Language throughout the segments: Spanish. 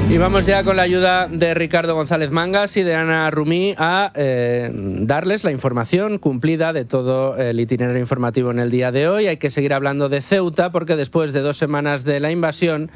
Y vamos ya con la ayuda de Ricardo González Mangas y de Ana Rumí a darles la información cumplida de todo el itinerario informativo en el día de hoy. Hay que seguir hablando de Ceuta porque después de 2 semanas de la invasión,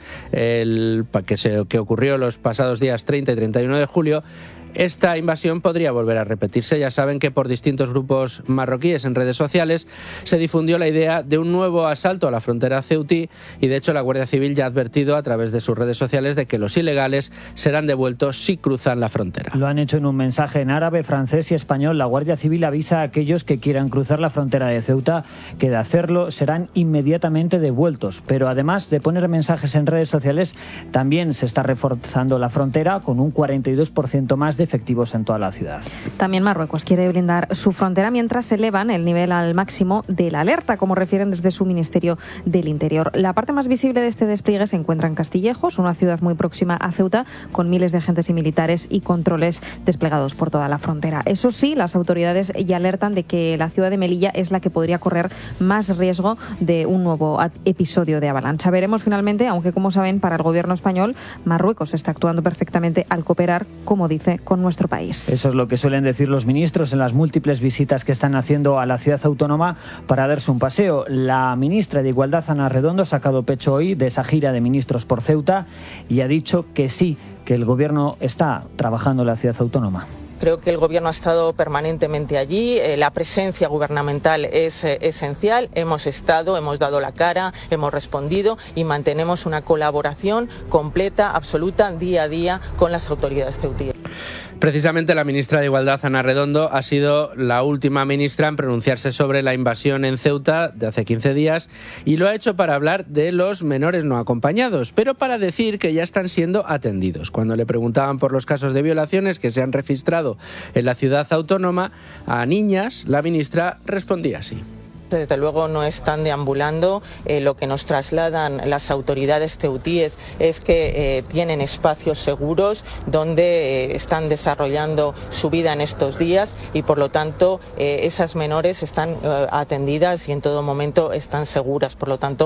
que ocurrió los pasados días 30 y 31 de julio, esta invasión podría volver a repetirse. Ya saben que por distintos grupos marroquíes en redes sociales se difundió la idea de un nuevo asalto a la frontera ceutí y de hecho la Guardia Civil ya ha advertido a través de sus redes sociales de que los ilegales serán devueltos si cruzan la frontera. Lo han hecho en un mensaje en árabe, francés y español. La Guardia Civil avisa a aquellos que quieran cruzar la frontera de Ceuta que de hacerlo serán inmediatamente devueltos. Pero además de poner mensajes en redes sociales, también se está reforzando la frontera con un 42% más de efectivos en toda la ciudad. También Marruecos quiere blindar su frontera mientras elevan el nivel al máximo de la alerta, como refieren desde su Ministerio del Interior. La parte más visible de este despliegue se encuentra en Castillejos, una ciudad muy próxima a Ceuta, con miles de agentes y militares y controles desplegados por toda la frontera. Eso sí, las autoridades ya alertan de que la ciudad de Melilla es la que podría correr más riesgo de un nuevo episodio de avalancha. Veremos finalmente, aunque como saben, para el gobierno español, Marruecos está actuando perfectamente al cooperar, como dice, con nuestro país. Eso es lo que suelen decir los ministros en las múltiples visitas que están haciendo a la ciudad autónoma para darse un paseo. La ministra de Igualdad, Ana Redondo, ha sacado pecho hoy de esa gira de ministros por Ceuta y ha dicho que sí, que el gobierno está trabajando en la ciudad autónoma. Creo que el Gobierno ha estado permanentemente allí, la presencia gubernamental es esencial, hemos dado la cara, hemos respondido y mantenemos una colaboración completa, absoluta, día a día con las autoridades ceutíes. Precisamente la ministra de Igualdad, Ana Redondo, ha sido la última ministra en pronunciarse sobre la invasión en Ceuta de hace 15 días y lo ha hecho para hablar de los menores no acompañados, pero para decir que ya están siendo atendidos. Cuando le preguntaban por los casos de violaciones que se han registrado en la ciudad autónoma a niñas, la ministra respondía así. Desde luego no están deambulando, lo que nos trasladan las autoridades ceutíes es que tienen espacios seguros donde están desarrollando su vida en estos días y por lo tanto esas menores están atendidas y en todo momento están seguras, por lo tanto.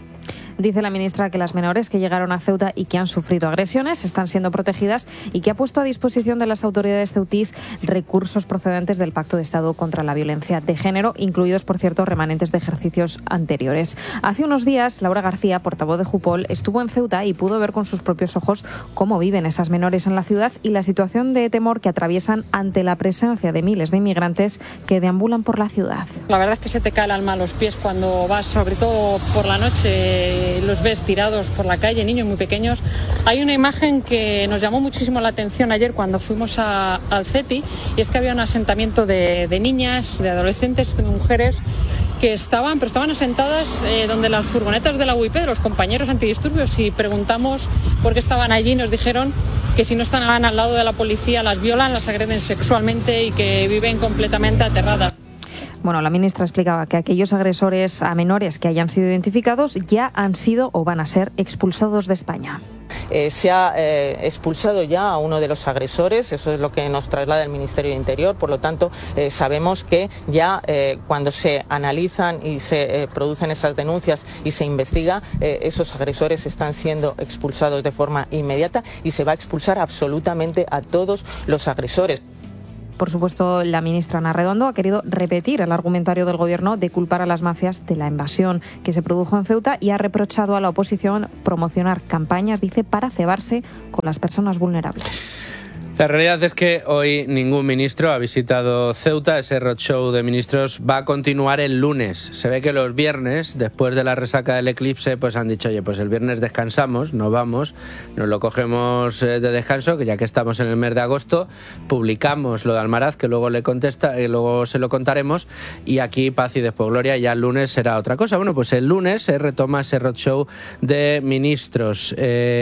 Dice la ministra que las menores que llegaron a Ceuta y que han sufrido agresiones están siendo protegidas y que ha puesto a disposición de las autoridades ceutís recursos procedentes del Pacto de Estado contra la Violencia de Género, incluidos, por cierto, remanentes de ejercicios anteriores. Hace unos días, Laura García, portavoz de Jupol, estuvo en Ceuta y pudo ver con sus propios ojos cómo viven esas menores en la ciudad y la situación de temor que atraviesan ante la presencia de miles de inmigrantes que deambulan por la ciudad. La verdad es que se te cae el alma a los pies cuando vas, sobre todo por la noche, los ves tirados por la calle, niños muy pequeños. Hay una imagen que nos llamó muchísimo la atención ayer cuando fuimos al CETI y es que había un asentamiento de niñas, de adolescentes, de mujeres que estaban asentadas donde las furgonetas de la UIP, de los compañeros antidisturbios, y preguntamos por qué estaban allí. Nos dijeron que si no están al lado de la policía las violan, las agreden sexualmente y que viven completamente aterradas. Bueno, la ministra explicaba que aquellos agresores a menores que hayan sido identificados ya han sido o van a ser expulsados de España. Se ha expulsado ya a uno de los agresores, eso es lo que nos traslada el Ministerio de Interior, por lo tanto sabemos que ya cuando se analizan y se producen esas denuncias y se investiga, esos agresores están siendo expulsados de forma inmediata y se va a expulsar absolutamente a todos los agresores. Por supuesto, la ministra Ana Redondo ha querido repetir el argumentario del Gobierno de culpar a las mafias de la invasión que se produjo en Ceuta y ha reprochado a la oposición promocionar campañas, dice, para cebarse con las personas vulnerables. La realidad es que hoy ningún ministro ha visitado Ceuta. Ese roadshow de ministros va a continuar el lunes. Se ve que los viernes, después de la resaca del eclipse, pues han dicho, oye, pues el viernes descansamos, no vamos, nos lo cogemos de descanso, que ya que estamos en el mes de agosto, publicamos lo de Almaraz, que luego le contesta, y luego se lo contaremos, y aquí paz y después gloria, ya el lunes será otra cosa. Bueno, pues el lunes se retoma ese roadshow de ministros.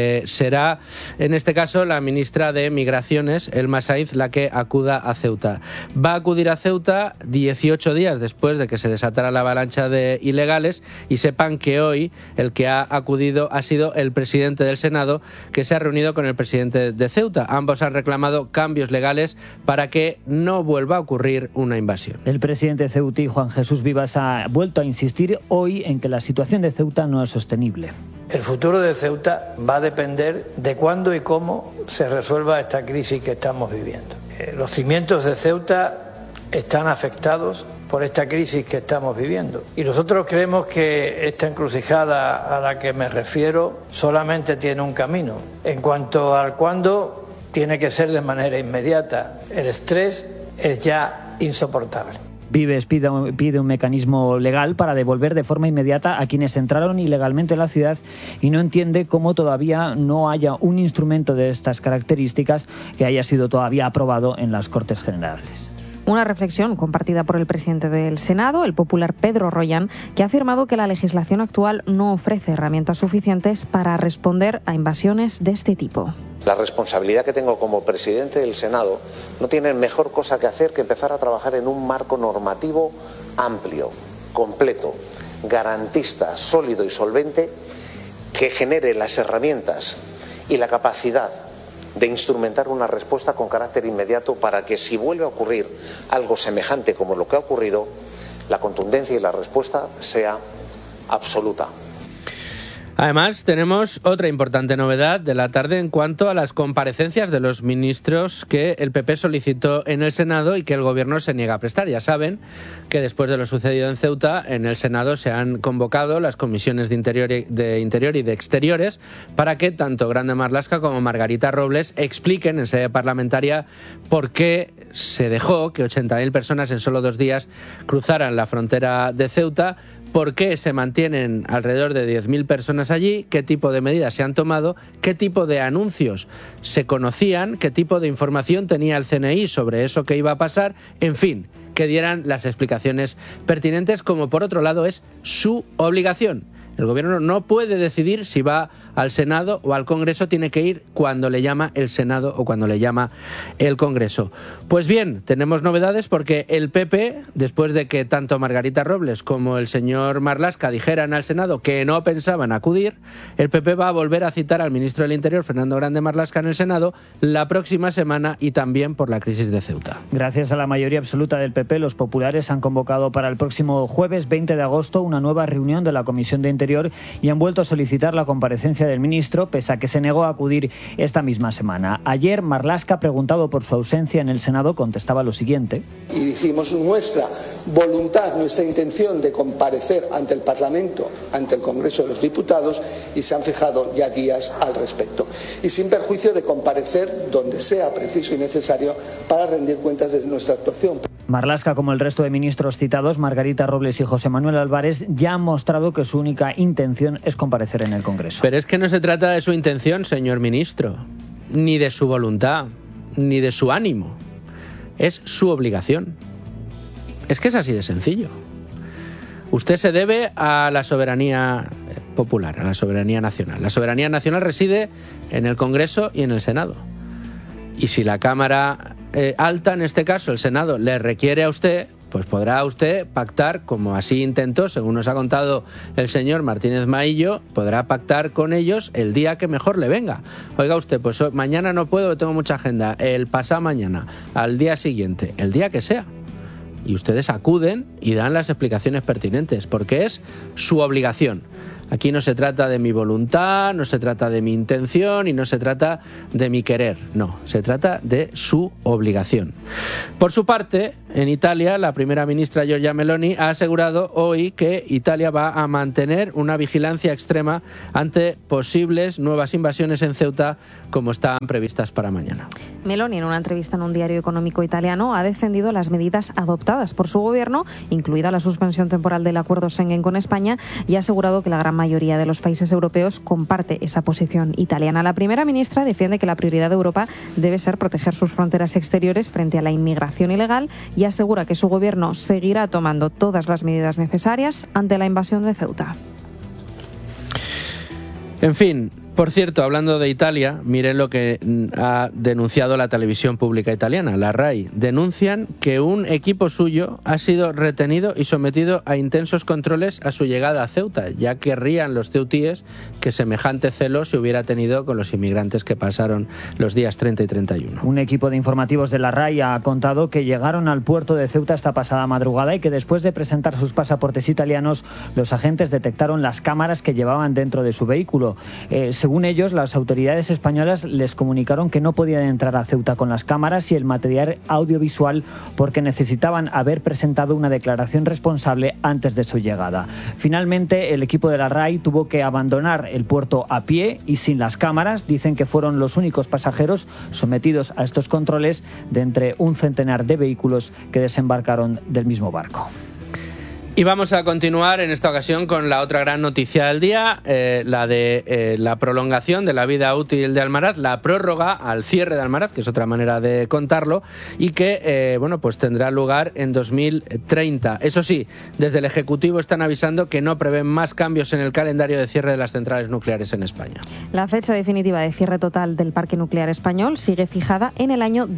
Será, en este caso, la ministra de Migraciones, Elma Saiz, la que acuda a Ceuta. Va a acudir a Ceuta 18 días después de que se desatara la avalancha de ilegales y sepan que hoy el que ha acudido ha sido el presidente del Senado, que se ha reunido con el presidente de Ceuta. Ambos han reclamado cambios legales para que no vuelva a ocurrir una invasión. El presidente ceutí, Juan Jesús Vivas, ha vuelto a insistir hoy en que la situación de Ceuta no es sostenible. El futuro de Ceuta va a depender de cuándo y cómo se resuelva esta crisis que estamos viviendo. Los cimientos de Ceuta están afectados por esta crisis que estamos viviendo. Y nosotros creemos que esta encrucijada a la que me refiero solamente tiene un camino. En cuanto al cuándo, tiene que ser de manera inmediata. El estrés es ya insoportable. Vives pide un mecanismo legal para devolver de forma inmediata a quienes entraron ilegalmente en la ciudad y no entiende cómo todavía no haya un instrumento de estas características que haya sido todavía aprobado en las Cortes Generales. Una reflexión compartida por el presidente del Senado, el popular Pedro Rollán, que ha afirmado que la legislación actual no ofrece herramientas suficientes para responder a invasiones de este tipo. La responsabilidad que tengo como presidente del Senado no tiene mejor cosa que hacer que empezar a trabajar en un marco normativo amplio, completo, garantista, sólido y solvente, que genere las herramientas y la capacidad de instrumentar una respuesta con carácter inmediato para que, si vuelve a ocurrir algo semejante como lo que ha ocurrido, la contundencia y la respuesta sea absoluta. Además, tenemos otra importante novedad de la tarde en cuanto a las comparecencias de los ministros que el PP solicitó en el Senado y que el Gobierno se niega a prestar. Ya saben que después de lo sucedido en Ceuta, en el Senado se han convocado las comisiones de Interior y de Exteriores para que tanto Grande Marlaska como Margarita Robles expliquen en sede parlamentaria por qué se dejó que 80.000 personas en solo 2 días cruzaran la frontera de Ceuta, por qué se mantienen alrededor de 10.000 personas allí, qué tipo de medidas se han tomado, qué tipo de anuncios se conocían, qué tipo de información tenía el CNI sobre eso que iba a pasar, en fin, que dieran las explicaciones pertinentes, como por otro lado es su obligación. El Gobierno no puede decidir si va al Senado o al Congreso, tiene que ir cuando le llama el Senado o cuando le llama el Congreso. Pues bien, tenemos novedades porque el PP, después de que tanto Margarita Robles como el señor Marlaska dijeran al Senado que no pensaban acudir, el PP va a volver a citar al ministro del Interior, Fernando Grande Marlaska, en el Senado la próxima semana y también por la crisis de Ceuta. Gracias a la mayoría absoluta del PP, los populares han convocado para el próximo jueves 20 de agosto una nueva reunión de la Comisión de Interior y han vuelto a solicitar la comparecencia del ministro, pese a que se negó a acudir esta misma semana. Ayer, Marlaska, preguntado por su ausencia en el Senado, contestaba lo siguiente. Y dijimos nuestra voluntad, nuestra intención de comparecer ante el Parlamento, ante el Congreso de los Diputados, y se han fijado ya días al respecto. Y sin perjuicio de comparecer donde sea preciso y necesario para rendir cuentas de nuestra actuación. Marlaska, como el resto de ministros citados, Margarita Robles y José Manuel Álvarez, ya han mostrado que su única intención es comparecer en el Congreso. Pero es que no se trata de su intención, señor ministro, ni de su voluntad, ni de su ánimo. Es su obligación. Es que es así de sencillo. Usted se debe a la soberanía popular, a la soberanía nacional. La soberanía nacional reside en el Congreso y en el Senado. Y si la Cámara alta, en este caso el Senado, le requiere a usted, pues podrá usted pactar, como así intentó, según nos ha contado el señor Martínez Maillo, podrá pactar con ellos el día que mejor le venga. Oiga usted, pues mañana no puedo, tengo mucha agenda, el pasado mañana, al día siguiente, el día que sea. Y ustedes acuden y dan las explicaciones pertinentes, porque es su obligación. Aquí no se trata de mi voluntad, no se trata de mi intención y no se trata de mi querer. No, se trata de su obligación. Por su parte, en Italia, la primera ministra Giorgia Meloni ha asegurado hoy que Italia va a mantener una vigilancia extrema ante posibles nuevas invasiones en Ceuta, como están previstas para mañana. Meloni, en una entrevista en un diario económico italiano, ha defendido las medidas adoptadas por su gobierno, incluida la suspensión temporal del acuerdo Schengen con España, y ha asegurado que la gran mayoría de los países europeos comparte esa posición italiana. La primera ministra defiende que la prioridad de Europa debe ser proteger sus fronteras exteriores frente a la inmigración ilegal y asegura que su gobierno seguirá tomando todas las medidas necesarias ante la invasión de Ceuta. En fin, Por cierto, hablando de Italia, miren lo que ha denunciado la televisión pública italiana, la RAI. Denuncian que un equipo suyo ha sido retenido y sometido a intensos controles a su llegada a Ceuta. Ya querrían los ceutíes que semejante celo se hubiera tenido con los inmigrantes que pasaron los días 30 y 31. Un equipo de informativos de la RAI ha contado que llegaron al puerto de Ceuta esta pasada madrugada y que después de presentar sus pasaportes italianos, los agentes detectaron las cámaras que llevaban dentro de su vehículo. Según ellos, las autoridades españolas les comunicaron que no podían entrar a Ceuta con las cámaras y el material audiovisual porque necesitaban haber presentado una declaración responsable antes de su llegada. Finalmente, el equipo de la RAI tuvo que abandonar el puerto a pie y sin las cámaras. Dicen que fueron los únicos pasajeros sometidos a estos controles de entre un centenar de vehículos que desembarcaron del mismo barco. Y vamos a continuar en esta ocasión con la otra gran noticia del día, la de la prolongación de la vida útil de Almaraz, la prórroga al cierre de Almaraz, que es otra manera de contarlo, y que pues tendrá lugar en 2030. Eso sí, desde el Ejecutivo están avisando que no prevén más cambios en el calendario de cierre de las centrales nucleares en España. La fecha definitiva de cierre total del parque nuclear español sigue fijada en el año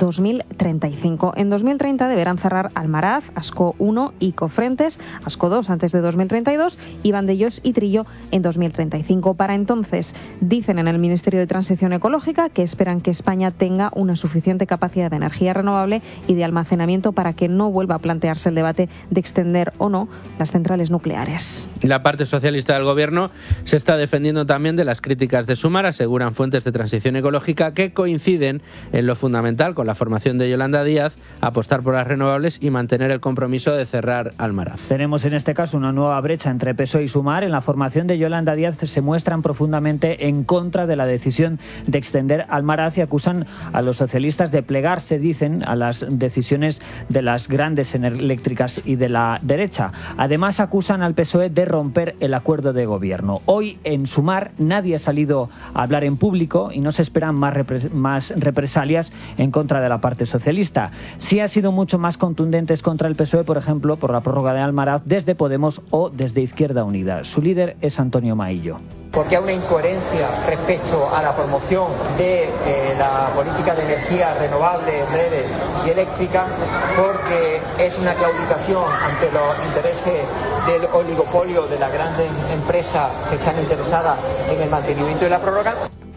2035. En 2030 deberán cerrar Almaraz, Ascó 1 y Cofrentes, Ascó 2 antes de 2032 y Vandellós y Trillo en 2035. Para entonces, dicen en el Ministerio de Transición Ecológica que esperan que España tenga una suficiente capacidad de energía renovable y de almacenamiento para que no vuelva a plantearse el debate de extender o no las centrales nucleares. La parte socialista del Gobierno se está defendiendo también de las críticas de Sumar, aseguran fuentes de Transición Ecológica que coinciden en lo fundamental con la formación de Yolanda Díaz, apostar por las renovables y mantener el compromiso de cerrar Almaraz. Tenemos en este caso una nueva brecha entre PSOE y Sumar. En la formación de Yolanda Díaz se muestran profundamente en contra de la decisión de extender Almaraz y acusan a los socialistas de plegarse, dicen, a las decisiones de las grandes eléctricas y de la derecha. Además, acusan al PSOE de romper el acuerdo de gobierno. Hoy en Sumar nadie ha salido a hablar en público y no se esperan más represalias en contra de la parte socialista. Sí ha sido mucho más contundentes contra el PSOE, por ejemplo, por la prórroga de Almaraz desde Podemos o desde Izquierda Unida. Su líder es Antonio Maillo. Porque hay una incoherencia respecto a la promoción de la política de energía renovable, redes y eléctrica, porque es una claudicación ante los intereses del oligopolio de las grandes empresas que están interesadas en el mantenimiento de la prórroga.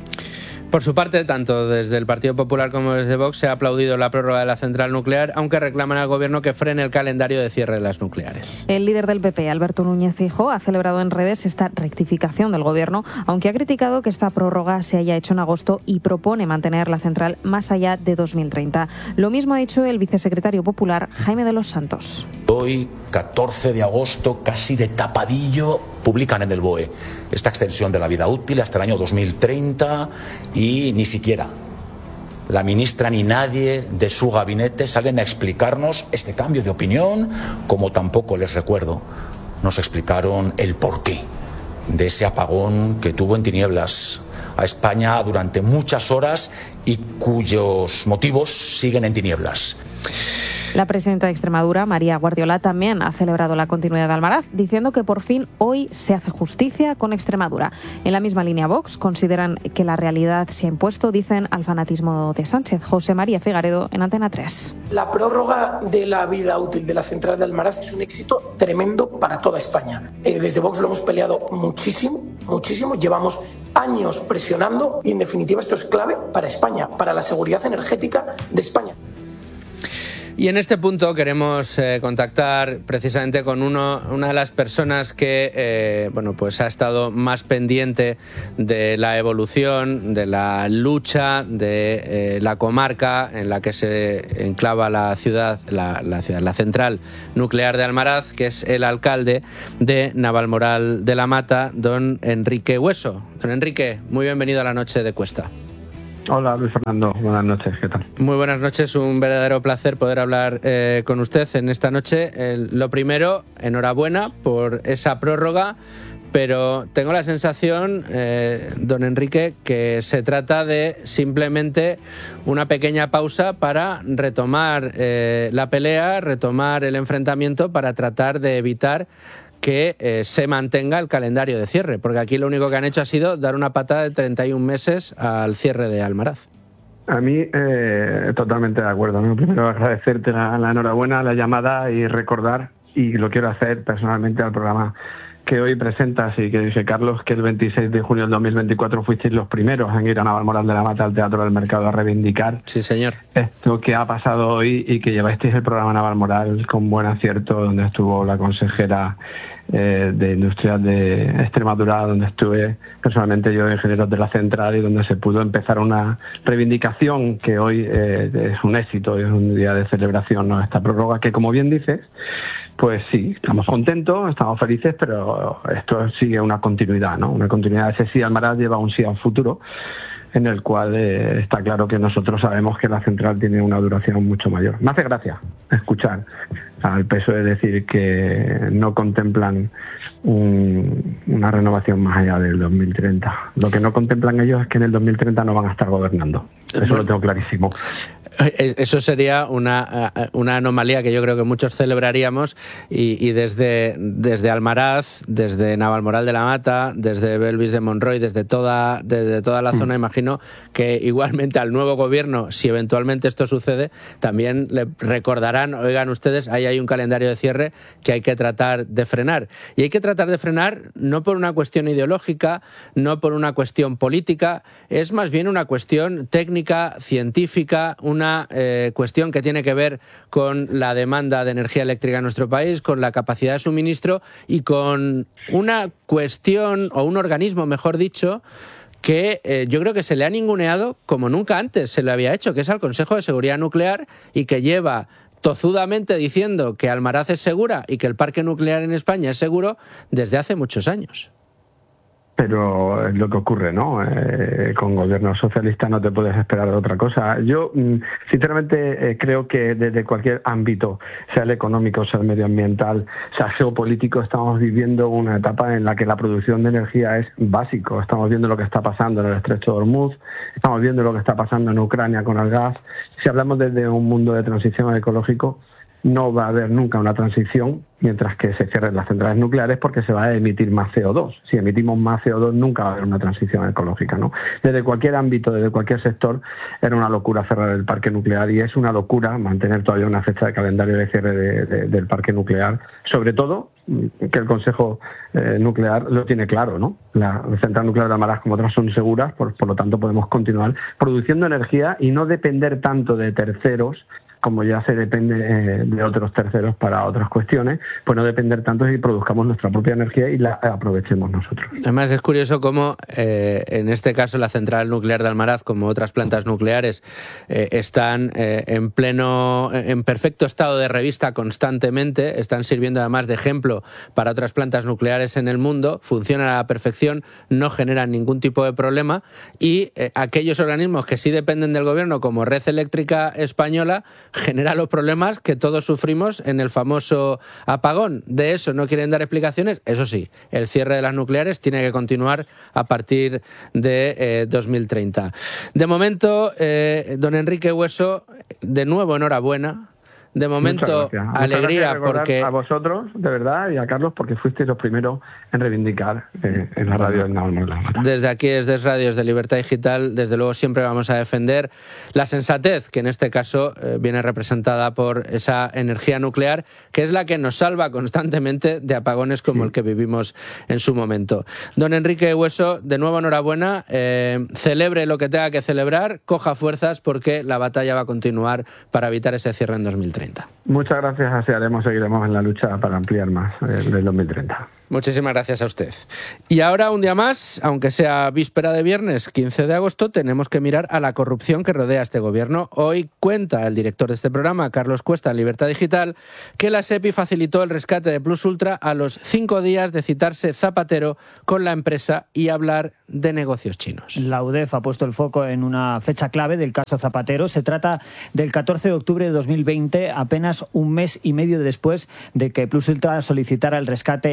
Por su parte, tanto desde el Partido Popular como desde Vox se ha aplaudido la prórroga de la central nuclear, aunque reclaman al Gobierno que frene el calendario de cierre de las nucleares. El líder del PP, Alberto Núñez Feijóo, ha celebrado en redes esta rectificación del Gobierno, aunque ha criticado que esta prórroga se haya hecho en agosto y propone mantener la central más allá de 2030. Lo mismo ha dicho el vicesecretario popular, Jaime de los Santos. Hoy, 14 de agosto, casi de tapadillo, publican en el BOE esta extensión de la vida útil hasta el año 2030 y ni siquiera la ministra ni nadie de su gabinete salen a explicarnos este cambio de opinión, como tampoco, les recuerdo, nos explicaron el porqué de ese apagón que tuvo en tinieblas a España durante muchas horas y cuyos motivos siguen en tinieblas. La presidenta de Extremadura, María Guardiola, también ha celebrado la continuidad de Almaraz, diciendo que por fin hoy se hace justicia con Extremadura. En la misma línea Vox consideran que la realidad se ha impuesto, dicen, al fanatismo de Sánchez. José María Figaredo, en Antena 3. La prórroga de la vida útil de la central de Almaraz es un éxito tremendo para toda España. Desde Vox lo hemos peleado muchísimo. Llevamos años presionando y, en definitiva, esto es clave para España, para la seguridad energética de España. Y en este punto queremos contactar precisamente con una de las personas que pues ha estado más pendiente de la evolución, de la lucha de la comarca en la que se enclava la central nuclear de Almaraz, que es el alcalde de Navalmoral de la Mata, don Enrique Hueso. Don Enrique, muy bienvenido a la Noche de Cuesta. Hola Luis Fernando, buenas noches, ¿qué tal? Muy buenas noches, un verdadero placer poder hablar con usted en esta noche. Lo primero, enhorabuena por esa prórroga, pero tengo la sensación, don Enrique, que se trata de simplemente una pequeña pausa para retomar la pelea, retomar el enfrentamiento, para tratar de evitar que se mantenga el calendario de cierre, porque aquí lo único que han hecho ha sido dar una patada de 31 meses al cierre de Almaraz. A mí, totalmente de acuerdo, ¿no? Primero agradecerte la enhorabuena, la llamada y recordar, y lo quiero hacer personalmente al programa que hoy presentas y que dice Carlos, que el 26 de junio del 2024 fuisteis los primeros en ir a Navalmoral de la Mata al Teatro del Mercado a reivindicar esto que ha pasado hoy, y que llevasteis el programa Navalmoral con buen acierto, donde estuvo la consejera de Industrias de Extremadura, donde estuve personalmente yo, ingenieros de la central, y donde se pudo empezar una reivindicación que hoy es un éxito, es un día de celebración, ¿no? Esta prórroga que, como bien dices, pues sí, estamos contentos, estamos felices, pero esto sigue una continuidad, ¿no? Una continuidad. Ese sí Almaraz lleva un sí a un futuro, en el cual está claro que nosotros sabemos que la central tiene una duración mucho mayor. Me hace gracia escuchar al PSOE decir que no contemplan una renovación más allá del 2030. Lo que no contemplan ellos es que en el 2030 no van a estar gobernando. Eso lo tengo clarísimo. Eso sería una anomalía que yo creo que muchos celebraríamos, y desde Almaraz, desde Navalmoral de la Mata, desde Belvis de Monroy, desde toda la zona, imagino que igualmente al nuevo gobierno, si eventualmente esto sucede, también le recordarán, oigan ustedes, ahí hay un calendario de cierre que hay que tratar de frenar. Y hay que tratar de frenar no por una cuestión ideológica, no por una cuestión política, es más bien una cuestión técnica, científica, una cuestión que tiene que ver con la demanda de energía eléctrica en nuestro país, con la capacidad de suministro y con una cuestión, o un organismo, mejor dicho, que yo creo que se le ha ninguneado como nunca antes se le había hecho, que es al Consejo de Seguridad Nuclear, y que lleva tozudamente diciendo que Almaraz es segura y que el parque nuclear en España es seguro desde hace muchos años. Pero es lo que ocurre, ¿no? Con gobiernos socialistas no te puedes esperar de otra cosa. Yo, sinceramente, creo que desde cualquier ámbito, sea el económico, sea el medioambiental, sea geopolítico, estamos viviendo una etapa en la que la producción de energía es básico. Estamos viendo lo que está pasando en el Estrecho de Hormuz, estamos viendo lo que está pasando en Ucrania con el gas. Si hablamos desde un mundo de transición ecológico, no va a haber nunca una transición mientras que se cierren las centrales nucleares, porque se va a emitir más CO2. Si emitimos más CO2 nunca va a haber una transición ecológica, ¿no? Desde cualquier ámbito, desde cualquier sector, era una locura cerrar el parque nuclear, y es una locura mantener todavía una fecha de calendario de cierre del parque nuclear, sobre todo que el Consejo Nuclear lo tiene claro, ¿no? La central nuclear de Almaraz, como otras, son seguras, por lo tanto podemos continuar produciendo energía y no depender tanto de terceros, como ya se depende de otros terceros para otras cuestiones, pues no depender tanto y produzcamos nuestra propia energía y la aprovechemos nosotros. Además, es curioso cómo en este caso la central nuclear de Almaraz, como otras plantas nucleares, están en perfecto estado de revista constantemente, están sirviendo además de ejemplo para otras plantas nucleares en el mundo, funcionan a la perfección, no generan ningún tipo de problema, y aquellos organismos que sí dependen del gobierno, como Red Eléctrica Española, genera los problemas que todos sufrimos en el famoso apagón. De eso no quieren dar explicaciones. Eso sí, el cierre de las nucleares tiene que continuar a partir de 2030. De momento, don Enrique Hueso, de nuevo enhorabuena. De momento, alegría, porque a vosotros, de verdad, y a Carlos, porque fuisteis los primeros en reivindicar en la radio del Navalmoral. Desde aquí, desde Radios de Libertad Digital, desde luego siempre vamos a defender la sensatez, que en este caso viene representada por esa energía nuclear, que es la que nos salva constantemente de apagones como el que vivimos en su momento. Don Enrique Hueso, de nuevo enhorabuena, celebre lo que tenga que celebrar, coja fuerzas, porque la batalla va a continuar para evitar ese cierre en 2030. Muchas gracias, así seguiremos en la lucha para ampliar más el 2030. Muchísimas gracias a usted. Y ahora, un día más, aunque sea víspera de viernes 15 de agosto, tenemos que mirar a la corrupción que rodea a este gobierno. Hoy cuenta el director de este programa, Carlos Cuesta, en Libertad Digital, que la SEPI facilitó el rescate de Plus Ultra a los 5 días de citarse Zapatero con la empresa y hablar de negocios chinos. La UDEF ha puesto el foco en una fecha clave del caso Zapatero. Se trata del 14 de octubre de 2020, apenas un mes y medio después de que Plus Ultra solicitara el rescate de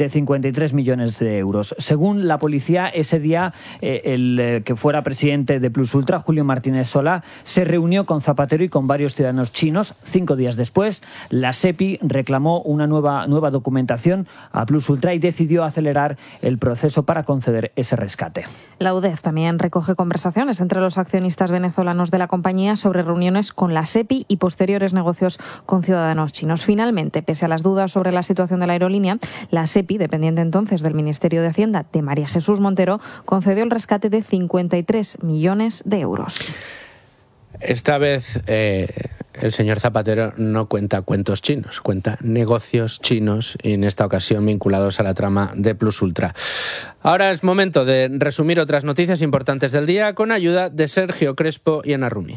de 53 millones de euros. Según la policía, ese día el que fuera presidente de Plus Ultra, Julio Martínez Solá, se reunió con Zapatero y con varios ciudadanos chinos. 5 días después, la SEPI reclamó una nueva documentación a Plus Ultra y decidió acelerar el proceso para conceder ese rescate. La UDEF también recoge conversaciones entre los accionistas venezolanos de la compañía sobre reuniones con la SEPI y posteriores negocios con ciudadanos chinos. Finalmente, pese a las dudas sobre la situación de la aerolínea, la SEPI, dependiente entonces del Ministerio de Hacienda de María Jesús Montero, concedió el rescate de 53 millones de euros. Esta vez el señor Zapatero no cuenta cuentos chinos, cuenta negocios chinos y en esta ocasión vinculados a la trama de Plus Ultra. Ahora es momento de resumir otras noticias importantes del día con ayuda de Sergio Crespo y Ana Rumi.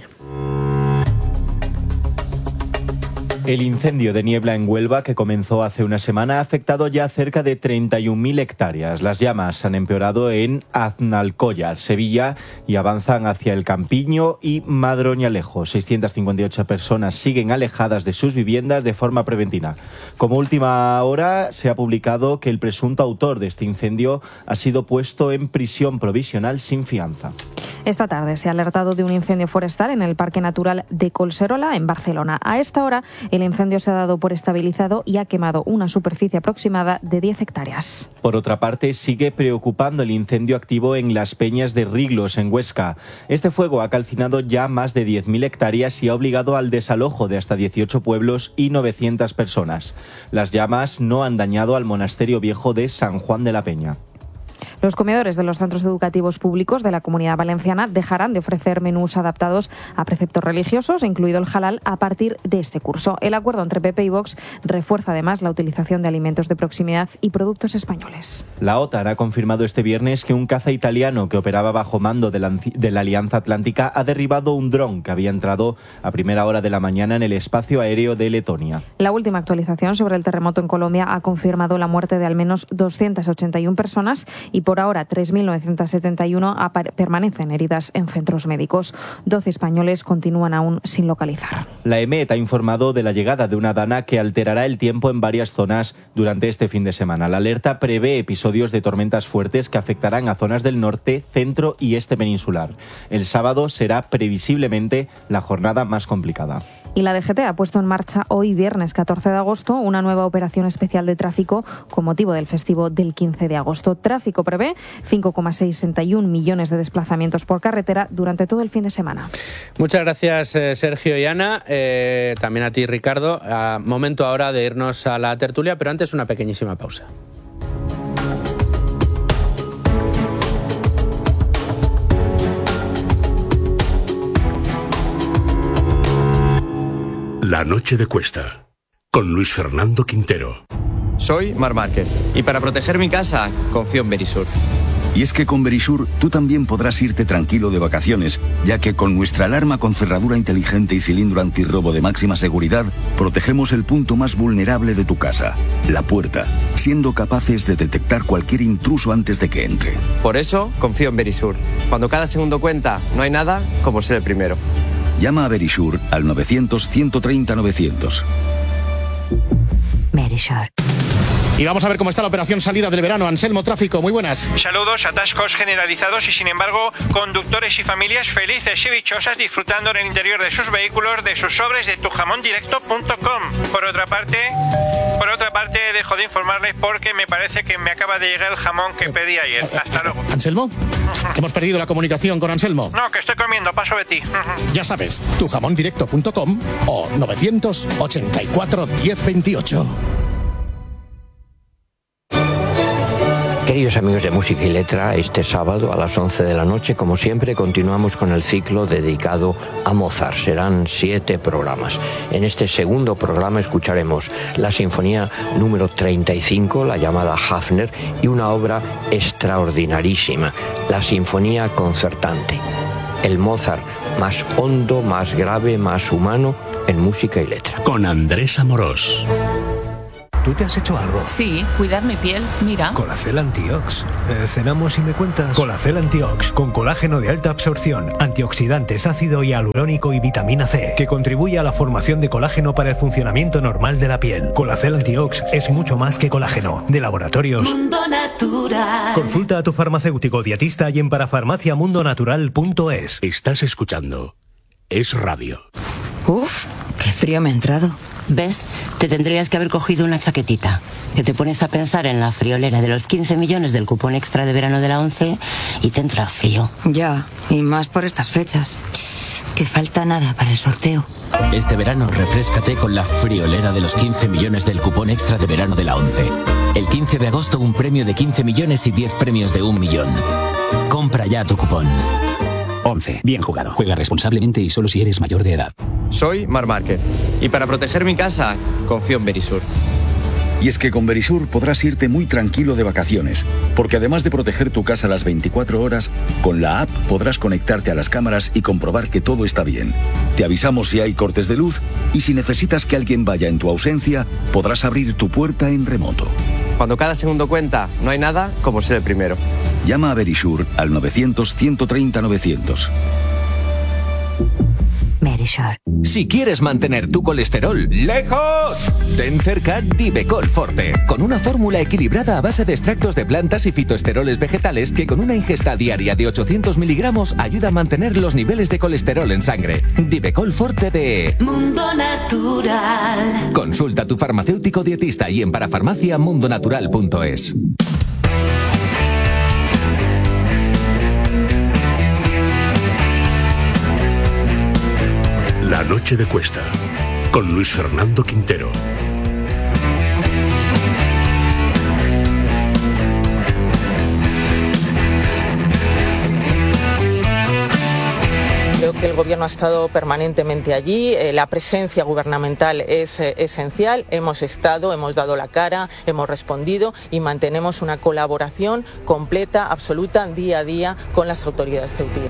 El incendio de niebla en Huelva, que comenzó hace una semana, ha afectado ya cerca de 31.000 hectáreas. Las llamas han empeorado en Aznalcóllar, Sevilla, y avanzan hacia el Campiño y Madroñalejo. 658 personas siguen alejadas de sus viviendas de forma preventiva. Como última hora, se ha publicado que el presunto autor de este incendio ha sido puesto en prisión provisional sin fianza. Esta tarde se ha alertado de un incendio forestal en el Parque Natural de Collserola, en Barcelona. A esta hora, el incendio se ha dado por estabilizado y ha quemado una superficie aproximada de 10 hectáreas. Por otra parte, sigue preocupando el incendio activo en las Peñas de Riglos, en Huesca. Este fuego ha calcinado ya más de 10.000 hectáreas y ha obligado al desalojo de hasta 18 pueblos y 900 personas. Las llamas no han dañado al monasterio viejo de San Juan de la Peña. Los comedores de los centros educativos públicos de la Comunidad Valenciana dejarán de ofrecer menús adaptados a preceptos religiosos, incluido el halal, a partir de este curso. El acuerdo entre PP y Vox refuerza además la utilización de alimentos de proximidad y productos españoles. La OTAN ha confirmado este viernes que un caza italiano que operaba bajo mando de la Alianza Atlántica ha derribado un dron que había entrado a primera hora de la mañana en el espacio aéreo de Letonia. La última actualización sobre el terremoto en Colombia ha confirmado la muerte de al menos 281 personas y por ahora 3.971 permanecen heridas en centros médicos. 12 españoles continúan aún sin localizar. La EMET ha informado de la llegada de una dana que alterará el tiempo en varias zonas durante este fin de semana. La alerta prevé episodios de tormentas fuertes que afectarán a zonas del norte, centro y este peninsular. El sábado será previsiblemente la jornada más complicada. Y la DGT ha puesto en marcha hoy, viernes 14 de agosto, una nueva operación especial de tráfico con motivo del festivo del 15 de agosto. Tráfico prevé 5,61 millones de desplazamientos por carretera durante todo el fin de semana. Muchas gracias, Sergio y Ana. También a ti, Ricardo. Momento ahora de irnos a la tertulia, pero antes una pequeñísima pausa. La noche de Cuesta, con Luis Fernando Quintero. Soy Marc Márquez y para proteger mi casa confío en Verisur. Y es que con Verisur tú también podrás irte tranquilo de vacaciones, ya que con nuestra alarma con cerradura inteligente y cilindro antirrobo de máxima seguridad, protegemos el punto más vulnerable de tu casa, la puerta, siendo capaces de detectar cualquier intruso antes de que entre. Por eso confío en Verisur. Cuando cada segundo cuenta, no hay nada como ser el primero. Llama a Verisur al 900-130-900. Verisur. Y vamos a ver cómo está la operación salida del verano. Anselmo, tráfico, muy buenas. Saludos, atascos generalizados y sin embargo conductores y familias felices y dichosas disfrutando en el interior de sus vehículos de sus sobres de tujamondirecto.com. Por otra parte, dejo de informarles porque me parece que me acaba de llegar el jamón que pedí ayer. Hasta luego. ¿Anselmo? Hemos perdido la comunicación con Anselmo. No, que estoy comiendo, paso de ti. Ya sabes, tujamondirecto.com o 984 1028. Queridos amigos de Música y Letra, este sábado a las 11 de la noche, como siempre, continuamos con el ciclo dedicado a Mozart. Serán 7 programas. En este segundo programa escucharemos la Sinfonía número 35, la llamada Hafner, y una obra extraordinarísima, la Sinfonía Concertante. El Mozart más hondo, más grave, más humano en Música y Letra. Con Andrés Amorós. Tú ¿Tú te has hecho algo? Sí, cuidar mi piel, mira. Colacel Antiox. Cenamos y me cuentas. Colacel Antiox, con colágeno de alta absorción, antioxidantes, ácido hialurónico y vitamina C, que contribuye a la formación de colágeno para el funcionamiento normal de la piel. Colacel Antiox es mucho más que colágeno. De Laboratorios Mundo Natural. Consulta a tu farmacéutico dietista y en parafarmaciamundonatural.es. Estás escuchando Es Radio. Uf, qué frío me ha entrado. ¿Ves? Te tendrías que haber cogido una chaquetita. Que te pones a pensar en la friolera de los 15 millones del cupón extra de verano de la ONCE y te entra frío. Ya, y más por estas fechas. Que falta nada para el sorteo. Este verano refréscate con la friolera de los 15 millones del cupón extra de verano de la ONCE. El 15 de agosto un premio de 15 millones y 10 premios de 1 millón. Compra ya tu cupón. 11. Bien jugado. Juega responsablemente y solo si eres mayor de edad. Soy Marc Márquez y para proteger mi casa confío en Verisur. Y es que con Verisur podrás irte muy tranquilo de vacaciones, porque además de proteger tu casa las 24 horas, con la app podrás conectarte a las cámaras y comprobar que todo está bien. Te avisamos si hay cortes de luz y si necesitas que alguien vaya en tu ausencia, podrás abrir tu puerta en remoto. Cuando cada segundo cuenta, no hay nada como ser el primero. Llama a Verisur al 900-130-900. Verisur. Si quieres mantener tu colesterol lejos, ten cerca Divecol Forte, con una fórmula equilibrada a base de extractos de plantas y fitoesteroles vegetales que con una ingesta diaria de 800 miligramos ayuda a mantener los niveles de colesterol en sangre. Divecol Forte de Mundo Natural. Consulta a tu farmacéutico dietista y en parafarmaciamundonatural.es. La noche de Cuesta, con Luis Fernando Quintero. Creo que el Gobierno ha estado permanentemente allí, la presencia gubernamental es esencial, hemos estado, hemos dado la cara, hemos respondido y mantenemos una colaboración completa, absoluta, día a día con las autoridades ceutinas.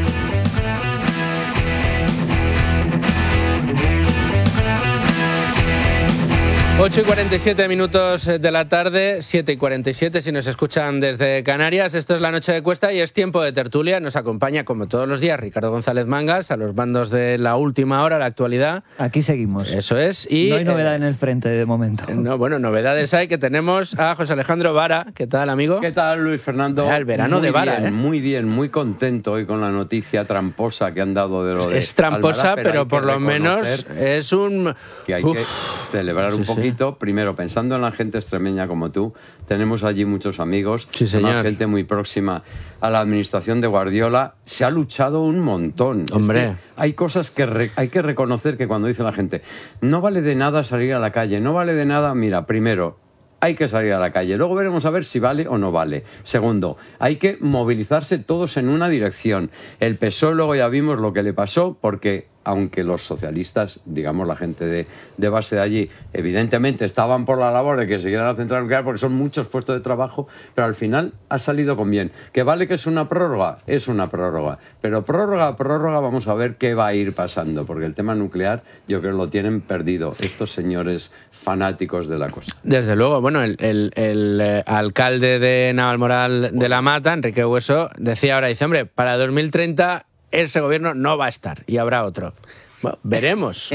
8:47 de la tarde, 7:47 si nos escuchan desde Canarias. Esto es La Noche de Cuesta y es tiempo de tertulia. Nos acompaña, como todos los días, Ricardo González Mangas, a los mandos de la última hora, la actualidad. Aquí seguimos. Eso es. Y, no hay novedad en el frente de momento. No, bueno, novedades hay, que tenemos a José Alejandro Vara. ¿Qué tal, amigo? ¿Qué tal, Luis Fernando? El verano muy de Vara, bien, muy bien, muy contento hoy con la noticia tramposa que han dado de lo de Es tramposa, Almaraz, pero por lo menos es un... Que hay que celebrar un poquito. Primero, pensando en la gente extremeña como tú, tenemos allí muchos amigos, una gente muy próxima a la administración de Guardiola. Se ha luchado un montón. Hombre. Es que hay cosas que hay que reconocer, que cuando dice la gente, no vale de nada salir a la calle, no vale de nada, mira, primero, hay que salir a la calle. Luego veremos a ver si vale o no vale. Segundo, hay que movilizarse todos en una dirección. El PSOE luego ya vimos lo que le pasó, porque aunque los socialistas, digamos la gente de base de allí, evidentemente estaban por la labor de que siguiera la central nuclear porque son muchos puestos de trabajo, pero al final ha salido con bien. ¿Que vale que es una prórroga? Es una prórroga. Pero prórroga a prórroga vamos a ver qué va a ir pasando, porque el tema nuclear yo creo que lo tienen perdido estos señores fanáticos de la cosa. Desde luego, bueno, el alcalde de Navalmoral de la Mata, Enrique Hueso, decía ahora, dice, hombre, para 2030 ese gobierno no va a estar y habrá otro. Bueno, veremos.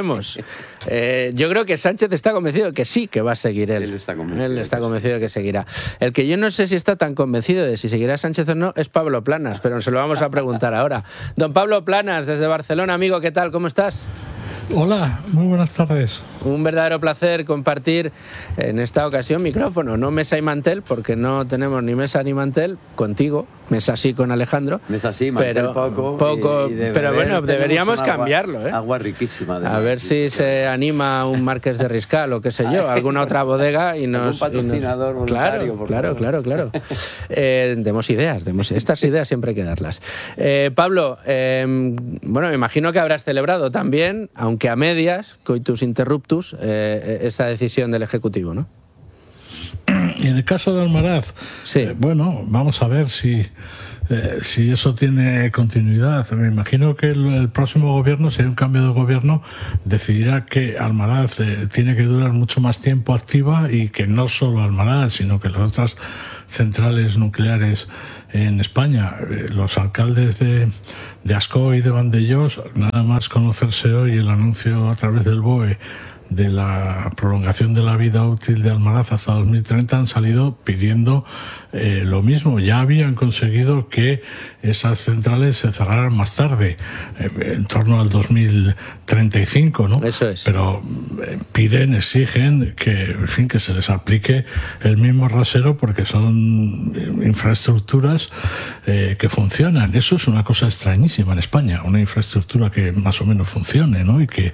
Yo creo que Sánchez está convencido de que sí, que va a seguir él. Él está convencido de que seguirá. El que yo no sé si está tan convencido de si seguirá Sánchez o no es Pablo Planas, pero se lo vamos a preguntar ahora. Don Pablo Planas, desde Barcelona, amigo, ¿qué tal? ¿Cómo estás? Hola, muy buenas tardes. Un verdadero placer compartir en esta ocasión micrófono, no mesa y mantel, porque no tenemos ni mesa ni mantel contigo, mesa sí con Alejandro. Mesa sí, mantel pero poco pero bueno, deberíamos cambiarlo. Agua riquísima. A ver si se anima un Marqués de Riscal o qué sé yo, alguna otra bodega y nos... Un patrocinador voluntario. Claro. Demos ideas, estas ideas siempre hay que darlas. Pablo, bueno, me imagino que habrás celebrado también, aunque a medias, coitus interruptus, esta decisión del Ejecutivo, ¿no? En el caso de Almaraz, sí. Bueno, vamos a ver si si eso tiene continuidad. Me imagino que el próximo gobierno, si hay un cambio de gobierno, decidirá que Almaraz tiene que durar mucho más tiempo activa y que no solo Almaraz, sino que las otras centrales nucleares en España. Los alcaldes de Ascó y de Vandellós, nada más conocerse hoy el anuncio a través del BOE de la prolongación de la vida útil de Almaraz hasta 2030, han salido pidiendo lo mismo. Ya habían conseguido que esas centrales se cerraran más tarde, en torno al 2035, ¿no? Eso es. Pero piden, exigen que, en fin, que se les aplique el mismo rasero, porque son infraestructuras que funcionan. Eso es una cosa extrañísima en España, una infraestructura que más o menos funcione, ¿no? Y que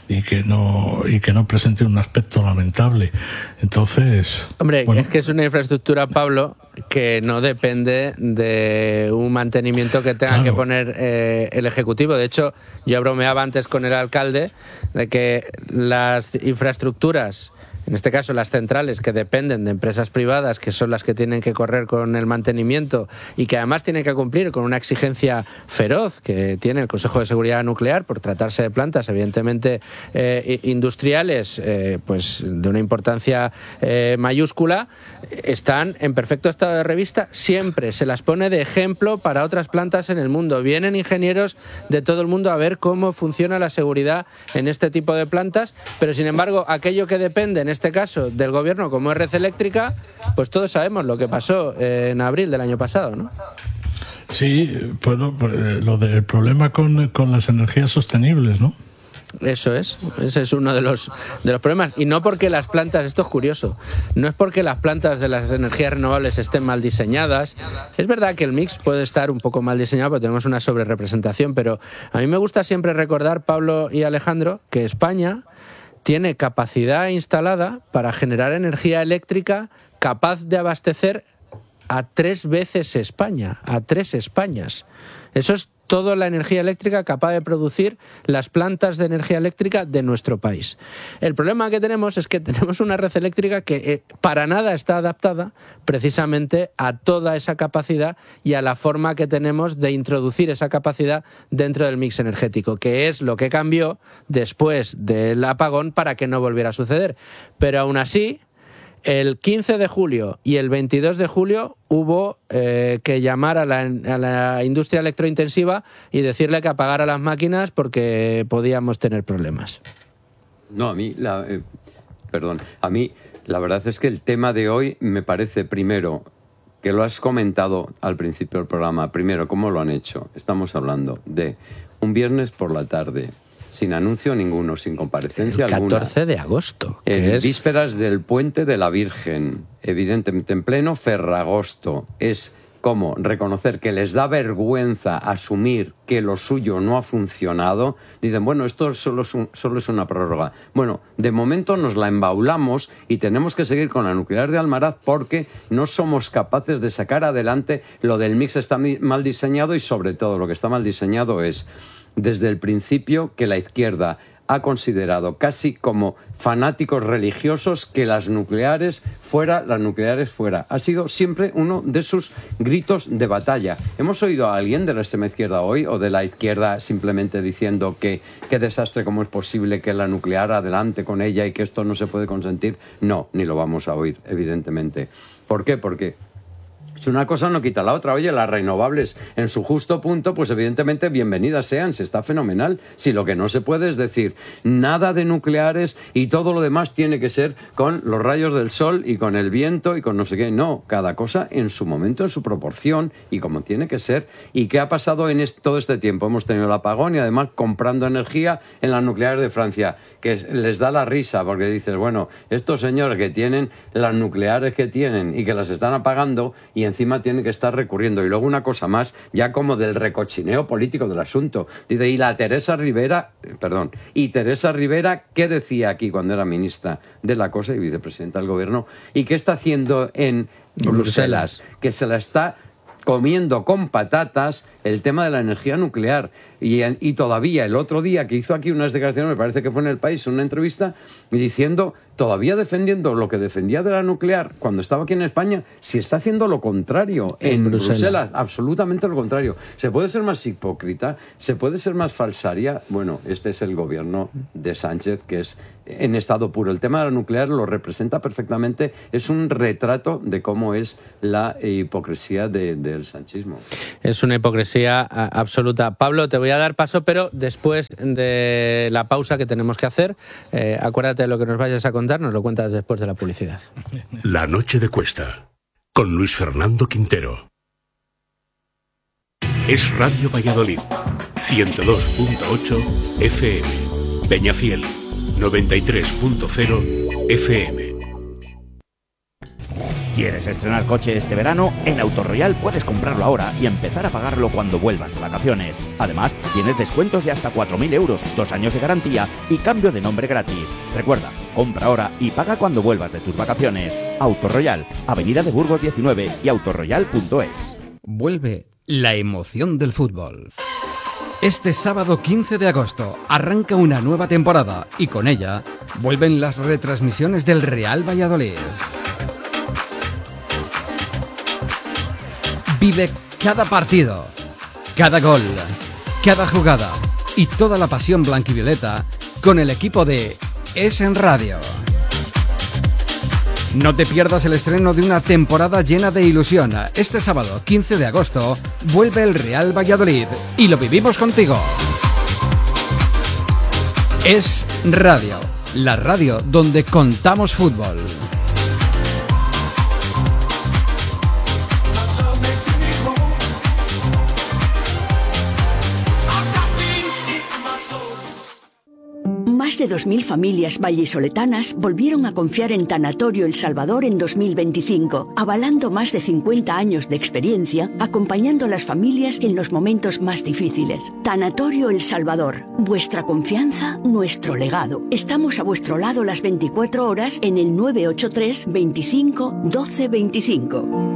no presente un aspecto lamentable. Entonces, hombre, bueno, es que es una infraestructura, Pablo, que no depende de un mantenimiento que tenga que poner el Ejecutivo. De hecho, yo bromeaba antes con el alcalde de que las infraestructuras, en este caso las centrales, que dependen de empresas privadas, que son las que tienen que correr con el mantenimiento y que además tienen que cumplir con una exigencia feroz que tiene el Consejo de Seguridad Nuclear por tratarse de plantas evidentemente industriales, pues de una importancia mayúscula, están en perfecto estado de revista. Siempre se las pone de ejemplo para otras plantas en el mundo. Vienen ingenieros de todo el mundo a ver cómo funciona la seguridad en este tipo de plantas, pero sin embargo aquello que depende en este caso del gobierno, como es Red Eléctrica, pues todos sabemos lo que pasó en abril del año pasado, ¿no? Sí, bueno, lo del problema con las energías sostenibles, ¿no? Eso es, ese es uno de los problemas. Y no porque las plantas, esto es curioso, no es porque las plantas de las energías renovables estén mal diseñadas. Es verdad que el mix puede estar un poco mal diseñado porque tenemos una sobrerepresentación, pero a mí me gusta siempre recordar, Pablo y Alejandro, que España tiene capacidad instalada para generar energía eléctrica capaz de abastecer a 3 veces España, a 3 Españas. Eso es toda la energía eléctrica capaz de producir las plantas de energía eléctrica de nuestro país. El problema que tenemos es que tenemos una red eléctrica que para nada está adaptada precisamente a toda esa capacidad y a la forma que tenemos de introducir esa capacidad dentro del mix energético, que es lo que cambió después del apagón para que no volviera a suceder. Pero aún así, el 15 de julio y el 22 de julio hubo que llamar a la industria electrointensiva y decirle que apagara las máquinas porque podíamos tener problemas. No, a mí la verdad es que el tema de hoy me parece, primero, que lo has comentado al principio del programa. Primero, ¿cómo lo han hecho? Estamos hablando de un viernes por la tarde, sin anuncio ninguno, sin comparecencia alguna. El 14 de agosto. En vísperas del Puente de la Virgen, evidentemente en pleno Ferragosto. Es como reconocer que les da vergüenza asumir que lo suyo no ha funcionado. Dicen, bueno, esto solo es una prórroga. Bueno, de momento nos la embaulamos y tenemos que seguir con la nuclear de Almaraz porque no somos capaces de sacar adelante. Lo del mix está mal diseñado y sobre todo lo que está mal diseñado es desde el principio que la izquierda ha considerado casi como fanáticos religiosos que las nucleares fuera. Ha sido siempre uno de sus gritos de batalla. ¿Hemos oído a alguien de la extrema izquierda hoy o de la izquierda simplemente diciendo que qué desastre, cómo es posible que la nuclear adelante con ella y que esto no se puede consentir? No, ni lo vamos a oír, evidentemente. ¿Por qué? Porque si una cosa no quita la otra. Oye, las renovables en su justo punto, pues evidentemente bienvenidas sean, se está fenomenal. Si lo que no se puede es decir nada de nucleares y todo lo demás tiene que ser con los rayos del sol y con el viento y con no sé qué. No, cada cosa en su momento, en su proporción y como tiene que ser. ¿Y qué ha pasado en todo este tiempo? Hemos tenido el apagón y además comprando energía en las nucleares de Francia, que les da la risa porque dices, bueno, estos señores que tienen las nucleares que tienen y que las están apagando y encima tiene que estar recurriendo. Y luego una cosa más, ya como del recochineo político del asunto. Dice, y Teresa Rivera, ¿qué decía aquí cuando era ministra de la cosa y vicepresidenta del gobierno? ¿Y qué está haciendo en Bruselas? Que se la está comiendo con patatas el tema de la energía nuclear. Y todavía el otro día que hizo aquí unas declaraciones, me parece que fue en El País, una entrevista, diciendo todavía defendiendo lo que defendía de la nuclear cuando estaba aquí en España, si está haciendo lo contrario en Bruselas, absolutamente lo contrario. ¿Se puede ser más hipócrita? ¿Se puede ser más falsaria? Bueno, este es el gobierno de Sánchez, que es en estado puro. El tema de la nuclear lo representa perfectamente, es un retrato de cómo es la hipocresía del sanchismo. Es una hipocresía absoluta. Pablo, te voy a dar paso, pero después de la pausa que tenemos que hacer, acuérdate de lo que nos vayas a contar, nos lo cuentas después de la publicidad. La noche de Cuesta, con Luis Fernando Quintero. Es Radio Valladolid, 102.8 FM, Peñafiel, 93.0 FM. ¿Quieres estrenar coche este verano? En Autoroyal puedes comprarlo ahora y empezar a pagarlo cuando vuelvas de vacaciones. Además, tienes descuentos de hasta 4.000 euros, 2 años de garantía y cambio de nombre gratis. Recuerda, compra ahora y paga cuando vuelvas de tus vacaciones. Autoroyal, Avenida de Burgos 19 y autoroyal.es. Vuelve la emoción del fútbol. Este sábado 15 de agosto arranca una nueva temporada y con ella vuelven las retransmisiones del Real Valladolid. Vive cada partido, cada gol, cada jugada y toda la pasión blanquivioleta con el equipo de Es en Radio. No te pierdas el estreno de una temporada llena de ilusión. Este sábado 15 de agosto vuelve el Real Valladolid y lo vivimos contigo. Es Radio, la radio donde contamos fútbol. Más de 2.000 familias vallisoletanas volvieron a confiar en Tanatorio El Salvador en 2025, avalando más de 50 años de experiencia, acompañando a las familias en los momentos más difíciles. Tanatorio El Salvador, vuestra confianza, nuestro legado. Estamos a vuestro lado las 24 horas en el 983 25 12 25.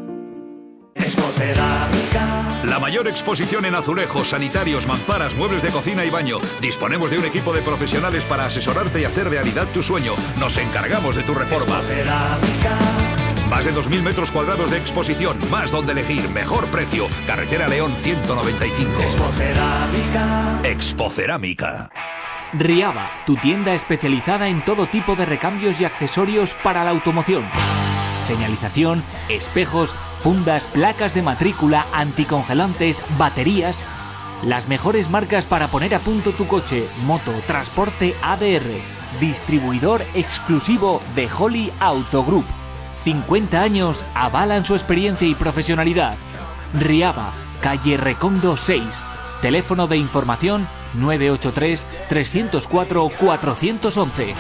La mayor exposición en azulejos, sanitarios, mamparas, muebles de cocina y baño. Disponemos de un equipo de profesionales para asesorarte y hacer realidad tu sueño. Nos encargamos de tu reforma. Más de 2.000 metros cuadrados de exposición, más donde elegir, mejor precio. Carretera León 195. Expocerámica. Riaba, tu tienda especializada en todo tipo de recambios y accesorios para la automoción. Señalización, espejos, fundas, placas de matrícula, anticongelantes, baterías. Las mejores marcas para poner a punto tu coche, moto, transporte ADR. Distribuidor exclusivo de Holly Auto Group. 50 años avalan su experiencia y profesionalidad. Riaba, calle Recondo 6. Teléfono de información 983 304 411.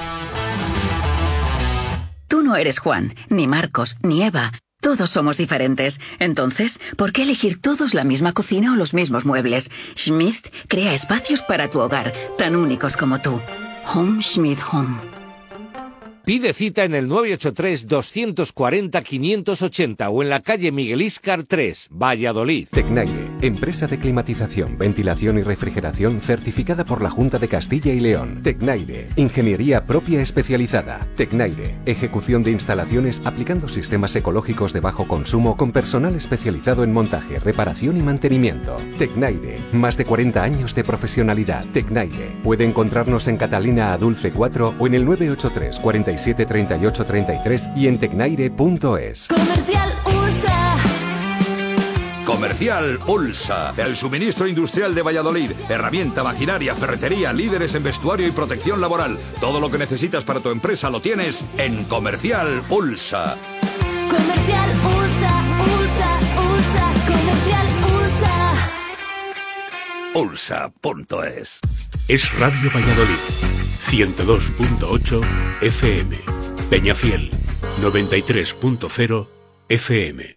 Tú no eres Juan, ni Marcos, ni Eva. Todos somos diferentes. Entonces, ¿por qué elegir todos la misma cocina o los mismos muebles? Schmidt crea espacios para tu hogar, tan únicos como tú. Home Schmidt Home. Pide cita en el 983-240-580 o en la calle Miguel Íscar 3, Valladolid. Tecnaire, empresa de climatización, ventilación y refrigeración certificada por la Junta de Castilla y León. Tecnaire, ingeniería propia especializada. Tecnaire, ejecución de instalaciones aplicando sistemas ecológicos de bajo consumo con personal especializado en montaje, reparación y mantenimiento. Tecnaire, más de 40 años de profesionalidad. Tecnaire, puede encontrarnos en Catalina Adulce 4 o en el 983 47 38 33 y en tecnaire.es. Comercial Ulsa. Comercial Ulsa, el suministro industrial de Valladolid. Herramienta, maquinaria, ferretería, líderes en vestuario y protección laboral. Todo lo que necesitas para tu empresa lo tienes en Comercial Ulsa. Comercial Ulsa, Ulsa, Ulsa, Comercial Ulsa. Ulsa.es. Es Radio Valladolid, 102.8 FM, Peñafiel, 93.0 FM.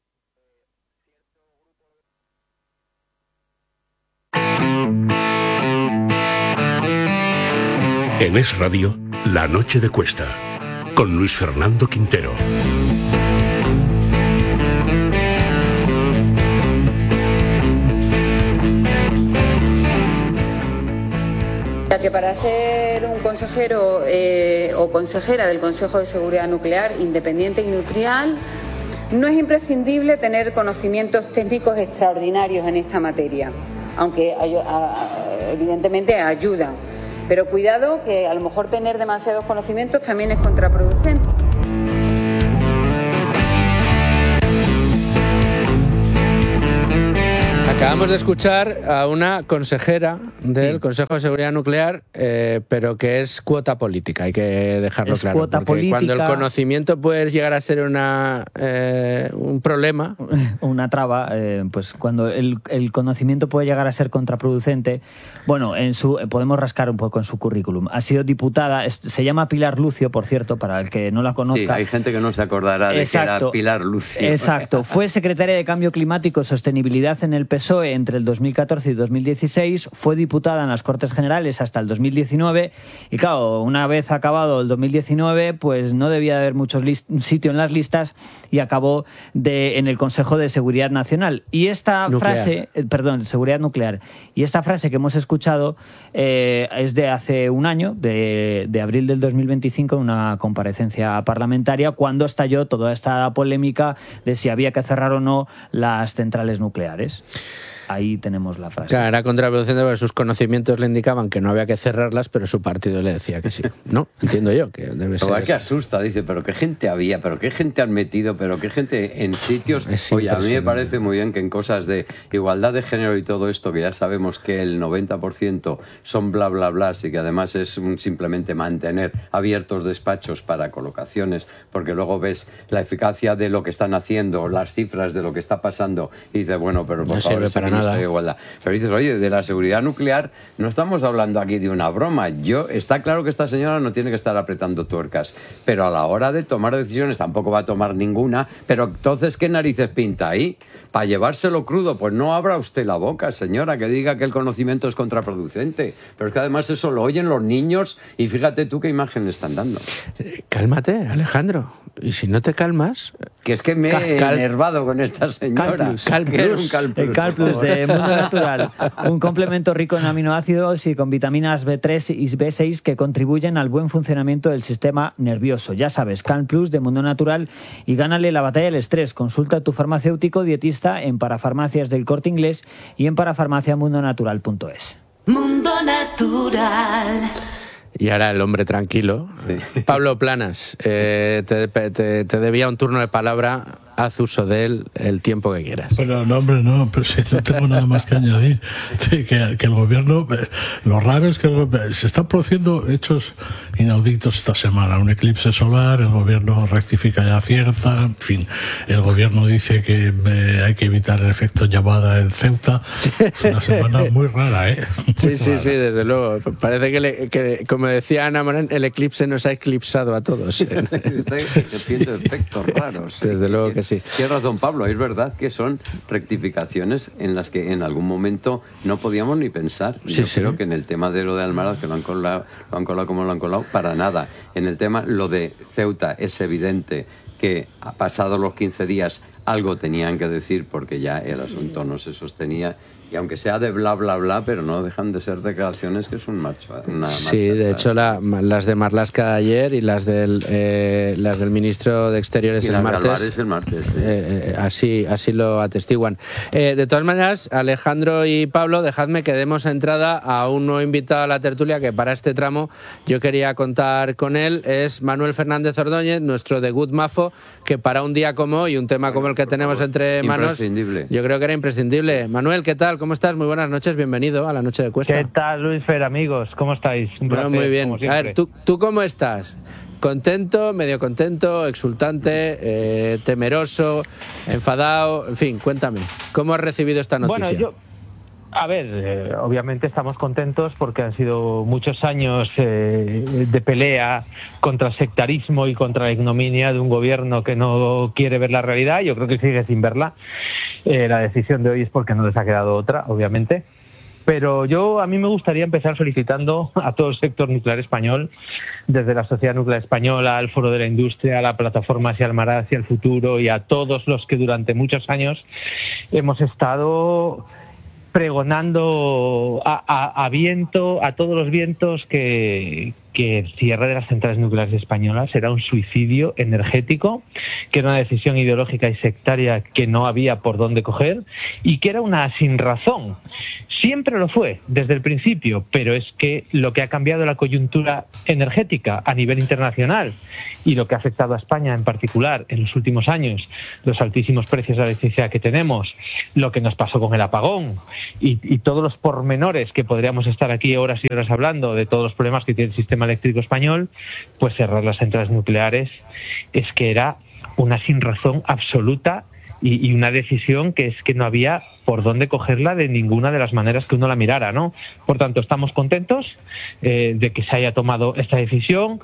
En Es Radio, La Noche de Cuesta, con Luis Fernando Quintero. sea que para ser un consejero o consejera del Consejo de Seguridad Nuclear independiente y neutral, no es imprescindible tener conocimientos técnicos extraordinarios en esta materia, aunque evidentemente ayuda. Pero cuidado, que a lo mejor tener demasiados conocimientos también es contraproducente. Acabamos de escuchar a una consejera del Consejo de Seguridad Nuclear, pero que es cuota política, hay que dejarlo claro. Cuota porque política. Cuando el conocimiento puede llegar a ser un problema. Una traba, pues cuando el conocimiento puede llegar a ser contraproducente, bueno, podemos rascar un poco en su currículum. Ha sido diputada, se llama Pilar Lucio, por cierto, para el que no la conozca. Sí, hay gente que no se acordará de que era Pilar Lucio. Exacto, fue secretaria de Cambio Climático y Sostenibilidad en el PSOE entre el 2014 y 2016, fue diputada en las Cortes Generales hasta el 2019 y claro, una vez acabado el 2019, pues no debía haber mucho sitio en las listas y acabó en el Consejo de Seguridad Nacional. Y esta frase, Seguridad Nuclear, y esta frase que hemos escuchado es de hace un año, de abril del 2025, en una comparecencia parlamentaria, cuando estalló toda esta polémica de si había que cerrar o no las centrales nucleares. Ahí tenemos la frase. Claro, era contraproducente porque sus conocimientos le indicaban que no había que cerrarlas, pero su partido le decía que sí. ¿No? Entiendo yo que debe ser. Que asusta, dice, pero qué gente había, pero qué gente han metido, pero qué gente en sitios. Oye, a mí me parece muy bien que en cosas de igualdad de género y todo esto, que ya sabemos que el 90% son bla bla bla, y que además es simplemente mantener abiertos despachos para colocaciones, porque luego ves la eficacia de lo que están haciendo, las cifras de lo que está pasando, y dices, bueno, pero por favor, ese ministerio de igualdad. Pero dices, oye, de la seguridad nuclear no estamos hablando aquí de una broma. Está claro que esta señora no tiene que estar apretando tuercas, pero a la hora de tomar decisiones tampoco va a tomar ninguna. Pero entonces, ¿qué narices pinta ahí? Para llevárselo crudo, pues no abra usted la boca, señora, que diga que el conocimiento es contraproducente. Pero es que además eso lo oyen los niños y fíjate tú qué imagen le están dando. Cálmate, Alejandro. Y si no te calmas... Que es que me he enervado con esta señora. Calplus. El Calplus de Mundo Natural. Un complemento rico en aminoácidos y con vitaminas B3 y B6 que contribuyen al buen funcionamiento del sistema nervioso. Ya sabes, Calplus de Mundo Natural y gánale la batalla del estrés. Consulta a tu farmacéutico dietista en Parafarmacias del Corte Inglés y en parafarmaciamundonatural.es. Mundo Natural. Y ahora el hombre tranquilo. Sí. Pablo Planas, te debía un turno de palabra. Haz uso de él el tiempo que quieras. Pero no, hombre, no, pero si no tengo nada más que añadir. Que el gobierno, lo raro es que se están produciendo hechos inauditos esta semana. Un eclipse solar, el gobierno rectifica y acierta, en fin, el gobierno dice que hay que evitar el efecto llamada en Ceuta. Sí. Es una semana muy rara, ¿eh? Sí, desde luego. Parece que, como decía Ana Morán, el eclipse nos ha eclipsado a todos. Está haciendo efectos raros. Desde luego que sí. Tiene razón Pablo, es verdad que son rectificaciones en las que en algún momento no podíamos ni pensar. Yo creo que en el tema de lo de Almaraz, que lo han colado como lo han colado, para nada. En el tema, lo de Ceuta, es evidente que pasados los 15 días algo tenían que decir porque ya el asunto no se sostenía. Y aunque sea de bla, bla, bla, pero no dejan de ser declaraciones que es un macho. Sí, de hecho, las de Marlaska ayer y las del ministro de Exteriores el martes. Así lo atestiguan. De todas maneras, Alejandro y Pablo, dejadme que demos entrada a un nuevo invitado a la tertulia que para este tramo yo quería contar con él. Es Manuel Fernández Ordóñez, nuestro de Good Mafo, que para un día como hoy, un tema como el que tenemos entre manos, yo creo que era imprescindible. Manuel, ¿qué tal? ¿Cómo estás? Muy buenas noches, bienvenido a La Noche de Cuesta. ¿Qué tal, Luis Fer, amigos? ¿Cómo estáis? Un placer, muy bien. A ver, ¿tú cómo estás? ¿Contento, medio contento, exultante, temeroso, enfadado? En fin, cuéntame, ¿cómo has recibido esta noticia? Bueno, obviamente estamos contentos porque han sido muchos años de pelea contra el sectarismo y contra la ignominia de un gobierno que no quiere ver la realidad. Yo creo que sigue sin verla. La decisión de hoy es porque no les ha quedado otra, obviamente. Pero a mí me gustaría empezar felicitando a todo el sector nuclear español, desde la Sociedad Nuclear Española, al Foro de la Industria, a la Plataforma hacia Almaraz, hacia el futuro, y a todos los que durante muchos años hemos estado pregonando a todos los vientos que el cierre de las centrales nucleares españolas era un suicidio energético, que era una decisión ideológica y sectaria que no había por dónde coger y que era una sinrazón. Siempre lo fue, desde el principio, pero es que lo que ha cambiado la coyuntura energética a nivel internacional y lo que ha afectado a España en particular en los últimos años, los altísimos precios de la electricidad que tenemos, lo que nos pasó con el apagón y todos los pormenores que podríamos estar aquí horas y horas hablando de todos los problemas que tiene el sistema eléctrico español, pues cerrar las centrales nucleares es que era una sinrazón absoluta y una decisión que es que no había por dónde cogerla de ninguna de las maneras que uno la mirara, ¿no? Por tanto, estamos contentos de que se haya tomado esta decisión.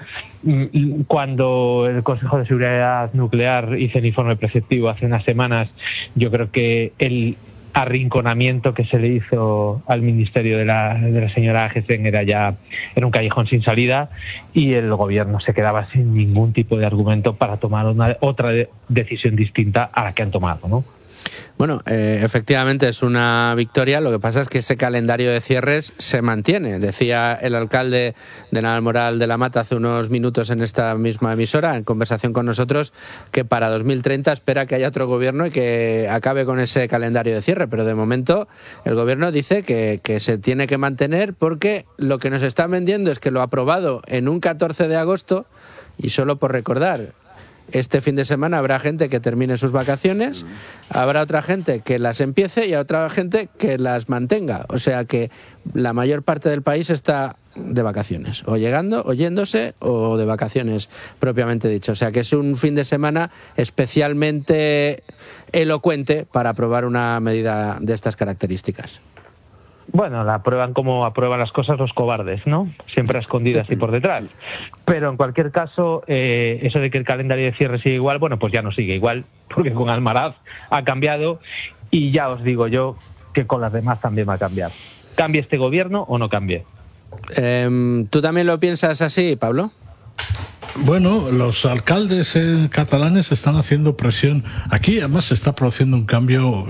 Cuando el Consejo de Seguridad Nuclear hizo el informe preceptivo hace unas semanas, yo creo que el arrinconamiento que se le hizo al ministerio de la señora Agesen era un callejón sin salida y el gobierno se quedaba sin ningún tipo de argumento para tomar otra decisión distinta a la que han tomado, ¿no? Bueno, efectivamente es una victoria. Lo que pasa es que ese calendario de cierres se mantiene. Decía el alcalde de Navalmoral de la Mata hace unos minutos en esta misma emisora, en conversación con nosotros, que para 2030 espera que haya otro gobierno y que acabe con ese calendario de cierre. Pero de momento el gobierno dice que se tiene que mantener porque lo que nos están vendiendo es que lo aprobado en un 14 de agosto, y solo por recordar, este fin de semana habrá gente que termine sus vacaciones, habrá otra gente que las empiece y otra gente que las mantenga. O sea que la mayor parte del país está de vacaciones, o llegando, o yéndose, o de vacaciones propiamente dicho. O sea que es un fin de semana especialmente elocuente para aprobar una medida de estas características. Bueno, la aprueban como aprueban las cosas los cobardes, ¿no? Siempre a escondidas y por detrás. Pero en cualquier caso, eso de que el calendario de cierre sigue igual, bueno, pues ya no sigue igual, porque con Almaraz ha cambiado y ya os digo yo que con las demás también va a cambiar. ¿Cambie este gobierno o no cambie? ¿Tú también lo piensas así, Pablo? Bueno, los alcaldes catalanes están haciendo presión. Aquí además se está produciendo un cambio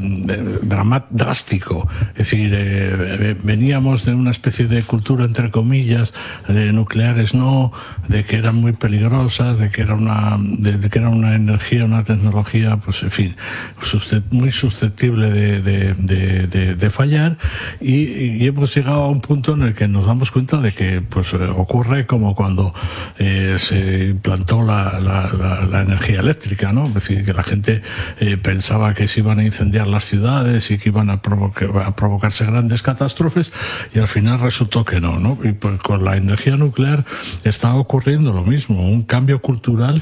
drástico. Es decir, veníamos de una especie de cultura, entre comillas, de nucleares no, de que eran muy peligrosas, de que era una energía, una tecnología, pues en fin, muy susceptible de fallar, y hemos llegado a un punto en el que nos damos cuenta de que pues ocurre como cuando se implantó la energía eléctrica, ¿no? Es decir, que la gente pensaba que se iban a incendiar las ciudades y que iban a provocarse grandes catástrofes, y al final resultó que no. Y pues con la energía nuclear está ocurriendo lo mismo, un cambio cultural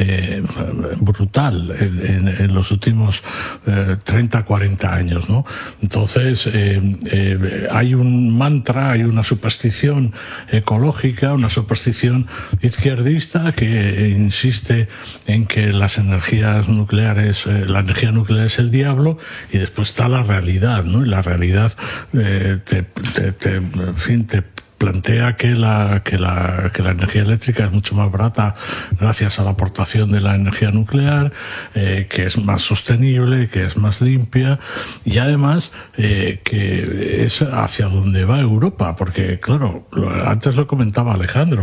brutal en los últimos 30, 40 años, ¿no? Entonces hay un mantra, hay una superstición ecológica, una superstición izquierdista que insiste en que las energías nucleares, la energía nuclear es el diablo, y después está la realidad, ¿no? Y la realidad te plantea que la energía eléctrica es mucho más barata gracias a la aportación de la energía nuclear, que es más sostenible, que es más limpia, y además que es hacia donde va Europa, porque claro, antes lo comentaba Alejandro,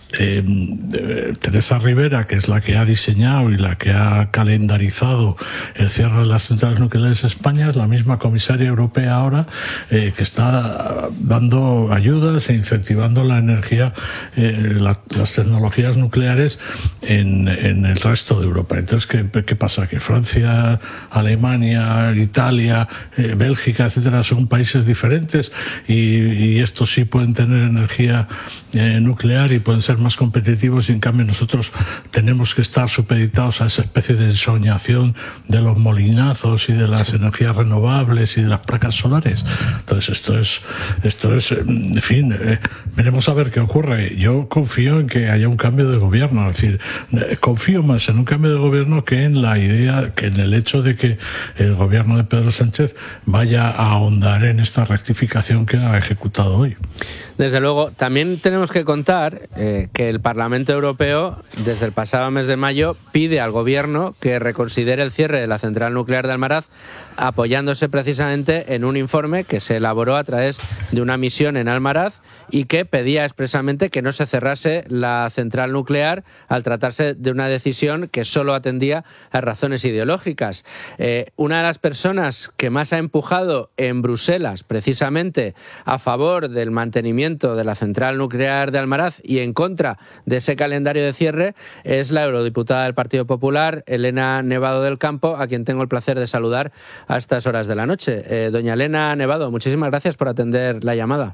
Teresa Rivera, que es la que ha diseñado y la que ha calendarizado el cierre de las centrales nucleares en España, es la misma comisaria europea ahora que está dando ayudas e incentivando la energía, las tecnologías nucleares en el resto de Europa. Entonces, ¿qué pasa? Que Francia, Alemania, Italia, Bélgica, etcétera, son países diferentes, y estos sí pueden tener energía nuclear y pueden ser más competitivos, y en cambio nosotros tenemos que estar supeditados a esa especie de ensoñación de los molinazos y de las energías renovables y de las placas solares. Entonces esto es en fin, veremos a ver qué ocurre. Yo confío en que haya un cambio de gobierno, es decir, confío más en un cambio de gobierno que en la idea, que en el hecho de que el gobierno de Pedro Sánchez vaya a ahondar en esta rectificación que ha ejecutado hoy. Desde luego, también tenemos que contar que el Parlamento Europeo, desde el pasado mes de mayo, pide al Gobierno que reconsidere el cierre de la central nuclear de Almaraz, apoyándose precisamente en un informe que se elaboró a través de una misión en Almaraz y que pedía expresamente que no se cerrase la central nuclear al tratarse de una decisión que solo atendía a razones ideológicas. Una de las personas que más ha empujado en Bruselas precisamente a favor del mantenimiento de la central nuclear de Almaraz y en contra de ese calendario de cierre es la eurodiputada del Partido Popular, Elena Nevado del Campo, a quien tengo el placer de saludar a estas horas de la noche. Doña Elena Nevado, muchísimas gracias por atender la llamada.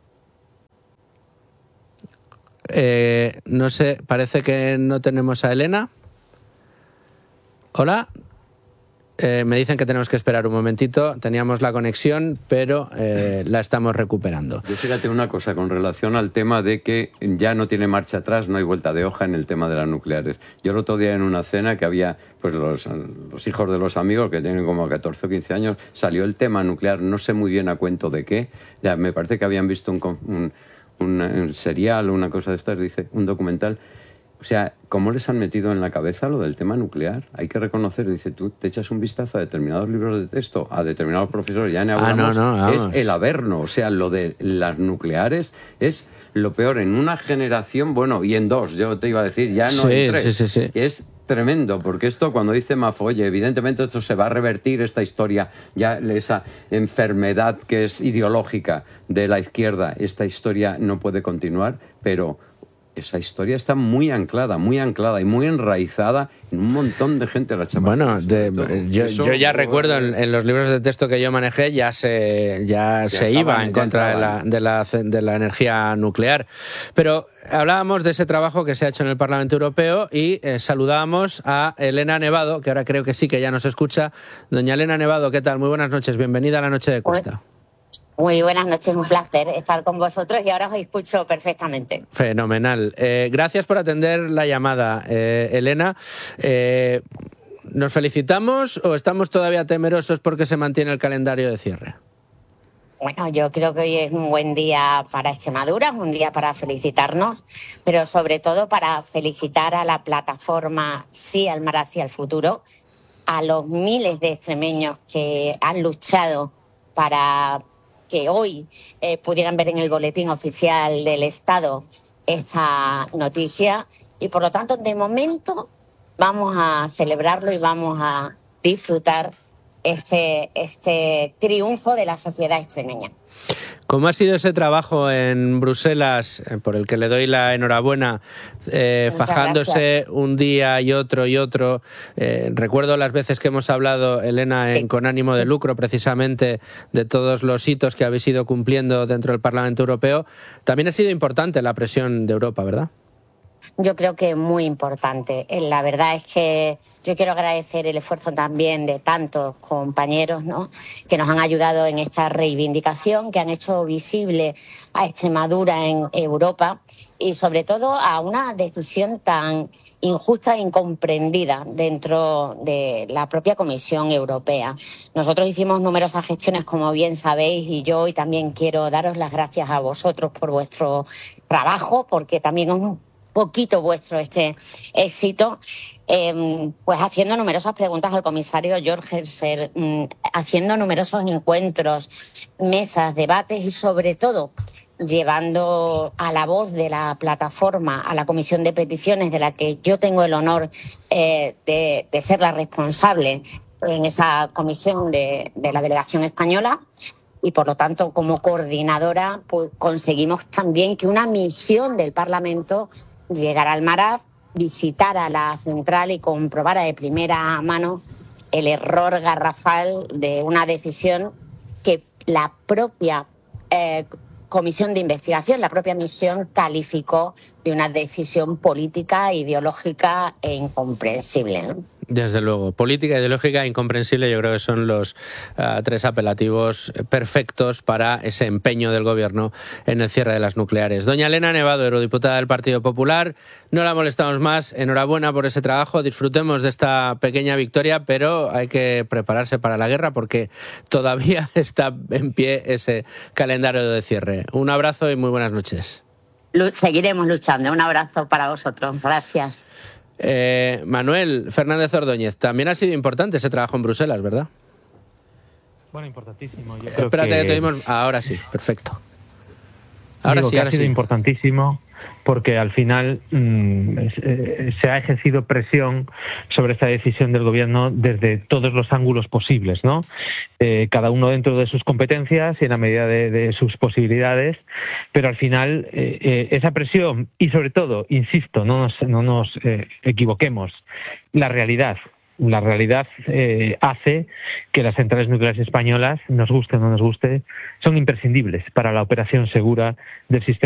No sé, parece que no tenemos a Elena. Hola. Me dicen que tenemos que esperar un momentito. Teníamos la conexión, pero la estamos recuperando. Yo fíjate una cosa con relación al tema de que ya no tiene marcha atrás, no hay vuelta de hoja en el tema de las nucleares. Yo el otro día en una cena que había pues los hijos de los amigos que tienen como 14 o 15 años, salió el tema nuclear, no sé muy bien a cuento de qué. Ya me parece que habían visto un serial o una cosa de estas, dice, un documental. O sea, ¿cómo les han metido en la cabeza lo del tema nuclear? Hay que reconocer, dice, tú te echas un vistazo a determinados libros de texto, a determinados profesores, ya ni hablamos, es el averno. O sea, lo de las nucleares es lo peor en una generación, bueno, y en dos, yo te iba a decir, ya no en tres. Sí. Es tremendo, porque esto cuando dice Mafo, oye, evidentemente esto se va a revertir, esta historia, ya esa enfermedad que es ideológica de la izquierda, esta historia no puede continuar, pero esa historia está muy anclada y muy enraizada en un montón de gente. Bueno, yo ya recuerdo en los libros de texto que yo manejé ya se iba en contra de la energía nuclear. Pero hablábamos de ese trabajo que se ha hecho en el Parlamento Europeo y saludábamos a Elena Nevado, que ahora creo que sí que ya nos escucha. Doña Elena Nevado, ¿qué tal? Muy buenas noches, bienvenida a la Noche de Cuesta. Muy buenas noches, un placer estar con vosotros y ahora os escucho perfectamente. Fenomenal. Gracias por atender la llamada, Elena. ¿Nos felicitamos o estamos todavía temerosos porque se mantiene el calendario de cierre? Bueno, yo creo que hoy es un buen día para Extremadura, un día para felicitarnos, pero sobre todo para felicitar a la plataforma Sí Almaraz y al Futuro, a los miles de extremeños que han luchado para que hoy pudieran ver en el boletín oficial del Estado esta noticia y por lo tanto de momento vamos a celebrarlo y vamos a disfrutar este triunfo de la sociedad extremeña. ¿Cómo ha sido ese trabajo en Bruselas, por el que le doy la enhorabuena, fajándose gracias. Un día y otro? Recuerdo las veces que hemos hablado, Elena, con ánimo de lucro, precisamente, de todos los hitos que habéis ido cumpliendo dentro del Parlamento Europeo. También ha sido importante la presión de Europa, ¿verdad? Yo creo que es muy importante. La verdad es que yo quiero agradecer el esfuerzo también de tantos compañeros, ¿no?, que nos han ayudado en esta reivindicación, que han hecho visible a Extremadura en Europa y sobre todo a una decisión tan injusta e incomprendida dentro de la propia Comisión Europea. Nosotros hicimos numerosas gestiones, como bien sabéis, y yo hoy también quiero daros las gracias a vosotros por vuestro trabajo, porque también es un poquito vuestro este éxito, pues haciendo numerosas preguntas al comisario Jorgensen, haciendo numerosos encuentros, mesas, debates y sobre todo llevando a la voz de la plataforma a la Comisión de Peticiones, de la que yo tengo el honor de ser la responsable en esa comisión de la delegación española. Y, por lo tanto, como coordinadora, pues, conseguimos también que una misión del Parlamento llegara a Almaraz, visitara la central y comprobara de primera mano el error garrafal de una decisión que la propia comisión de investigación, la propia misión, calificó de una decisión política, ideológica e incomprensible, ¿no? Desde luego, política, ideológica e incomprensible, yo creo que son los tres apelativos perfectos para ese empeño del Gobierno en el cierre de las nucleares. Doña Elena Nevado, eurodiputada del Partido Popular, no la molestamos más, enhorabuena por ese trabajo, disfrutemos de esta pequeña victoria, pero hay que prepararse para la guerra porque todavía está en pie ese calendario de cierre. Un abrazo y muy buenas noches. Seguiremos luchando. Un abrazo para vosotros. Gracias. Manuel Fernández Ordóñez, también ha sido importante ese trabajo en Bruselas, ¿verdad? Bueno, importantísimo. Yo creo Espérate, que te oímos. Ahora sí, perfecto. Ahora sí, ha sido importantísimo porque al final se ha ejercido presión sobre esta decisión del Gobierno desde todos los ángulos posibles, ¿no? Cada uno dentro de sus competencias y en la medida de sus posibilidades, pero al final esa presión y sobre todo, insisto, no nos equivoquemos, la realidad hace que las centrales nucleares españolas, nos guste o no nos guste, son imprescindibles para la operación segura del sistema